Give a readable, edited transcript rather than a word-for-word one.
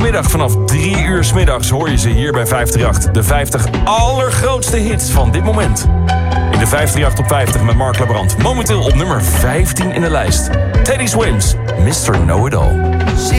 Zaterdagmiddag vanaf 3 uur 's middags hoor je ze hier bij 538. De 50 allergrootste hits van dit moment. In de 538 op 50 met Mark Labrand. Momenteel op nummer 15 in de lijst. Teddy Swims, Mr. Know-It-All.